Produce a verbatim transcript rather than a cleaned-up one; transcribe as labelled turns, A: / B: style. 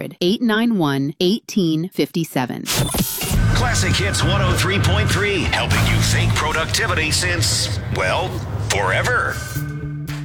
A: eight nine one, one eight five seven.
B: Classic Hits one oh three point three, helping you think productivity since, well, forever.